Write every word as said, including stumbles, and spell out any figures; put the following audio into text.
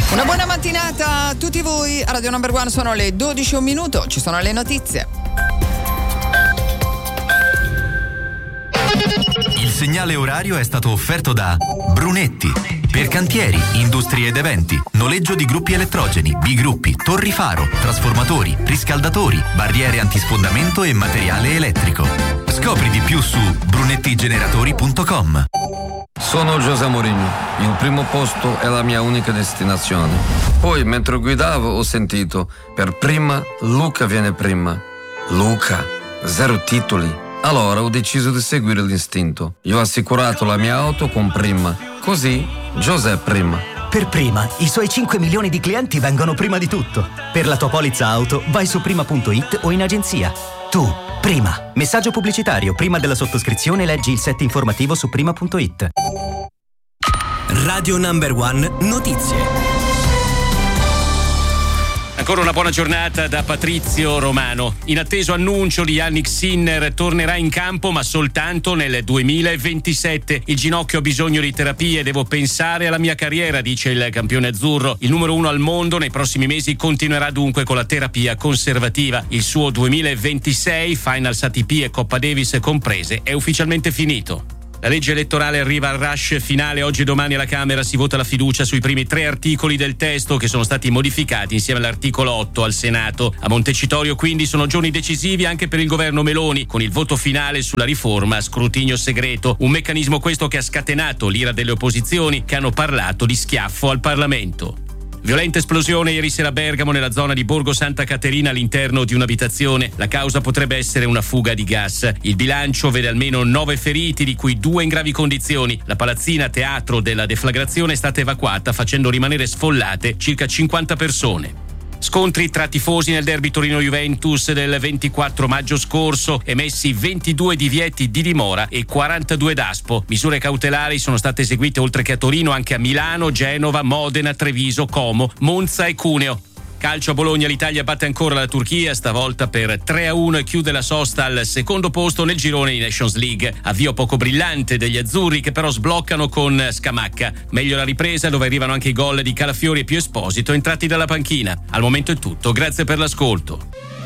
Una buona mattinata a tutti voi. A Radio Number One sono le dodici e un minuto, ci sono le notizie. Il segnale orario è stato offerto da Brunetti. Per cantieri, industrie ed eventi, noleggio di gruppi elettrogeni, bigruppi, torri faro, trasformatori, riscaldatori, barriere antisfondamento e materiale elettrico. Scopri di più su brunettigeneratori punto com. Sono José Mourinho, il primo posto è la mia unica destinazione. Poi, mentre guidavo, ho sentito, per prima, Luca viene prima. Luca, zero titoli. Allora ho deciso di seguire l'istinto. Io ho assicurato la mia auto con Prima. Così, José prima. Per Prima, i suoi cinque milioni di clienti vengono prima di tutto. Per la tua polizza auto, vai su prima punto it o in agenzia. Tu, Prima. Messaggio pubblicitario. Prima della sottoscrizione leggi il set informativo su prima punto it. Radio Number One Notizie. Ancora una buona giornata da Patrizio Romano. In atteso annuncio di Yannick Sinner tornerà in campo ma soltanto nel duemilaventisette. Il ginocchio ha bisogno di terapie, devo pensare alla mia carriera, dice il campione azzurro. Il numero uno al mondo nei prossimi mesi continuerà dunque con la terapia conservativa. Il suo duemilaventisei, Finals A T P e Coppa Davis comprese, è ufficialmente finito. La legge elettorale arriva al rush finale. Oggi e domani alla Camera si vota la fiducia sui primi tre articoli del testo che sono stati modificati insieme all'articolo otto al Senato. A Montecitorio quindi sono giorni decisivi anche per il governo Meloni, con il voto finale sulla riforma a scrutinio segreto. Un meccanismo questo che ha scatenato l'ira delle opposizioni che hanno parlato di schiaffo al Parlamento. Violenta esplosione ieri sera a Bergamo nella zona di Borgo Santa Caterina all'interno di un'abitazione. La causa potrebbe essere una fuga di gas. Il bilancio vede almeno nove feriti, di cui due in gravi condizioni. La palazzina teatro della deflagrazione è stata evacuata facendo rimanere sfollate circa cinquanta persone. Scontri tra tifosi nel derby Torino-Juventus del ventiquattro maggio scorso, emessi ventidue divieti di dimora e quarantadue d'aspo. Misure cautelari sono state eseguite oltre che a Torino anche a Milano, Genova, Modena, Treviso, Como, Monza e Cuneo. Calcio a Bologna, l'Italia batte ancora la Turchia, stavolta per tre a uno e chiude la sosta al secondo posto nel girone di Nations League. Avvio poco brillante degli azzurri che però sbloccano con Scamacca. Meglio la ripresa dove arrivano anche i gol di Calafiori e Pio Esposito entrati dalla panchina. Al momento è tutto, grazie per l'ascolto.